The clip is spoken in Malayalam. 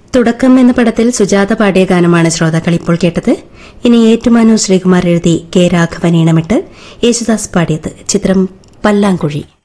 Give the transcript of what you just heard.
തുടക്കം എന്ന പടത്തിൽ സുജാത പാടിയ ഗാനമാണ് ശ്രോതാക്കൾ ഇപ്പോൾ കേട്ടത്. ഇനി ഏറ്റുമാനൂർ ശ്രീകുമാർ എഴുതി കെ രാഘവൻ ഈണമിട്ട് യേശുദാസ് പാടിയത്. ചിത്രം പല്ലാങ്കുഴി.